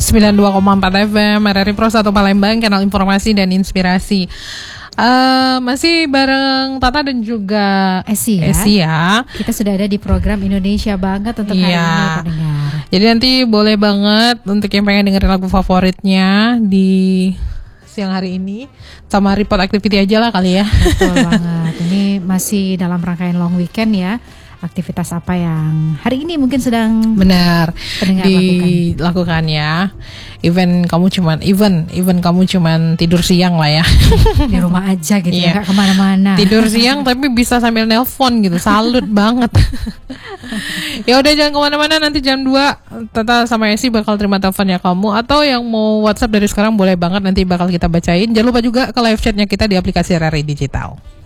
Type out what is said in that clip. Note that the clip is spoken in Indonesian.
92,4 FM RRI Pro 1 Palembang, kanal informasi dan inspirasi. Masih bareng Tata dan juga Esi ya. Kita sudah ada di program Indonesia Banget untuk hari ini pendengar. Jadi nanti boleh banget untuk yang pengen dengerin lagu favoritnya di siang hari ini sama report activity aja lah kali ya. Betul banget. Ini masih dalam rangkaian long weekend ya. Aktivitas apa yang hari ini mungkin sedang benar dilakukan ya. Even kamu cuman tidur siang lah ya. Di rumah aja gitu ya, gak kemana-mana. Tidur siang tapi bisa sambil nelpon gitu. Salut banget. Ya udah, jangan kemana-mana, nanti jam 2 Tata sama Esi bakal terima teleponnya kamu. Atau yang mau WhatsApp dari sekarang boleh banget, nanti bakal kita bacain. Jangan lupa juga ke live chatnya kita di aplikasi RRI Digital.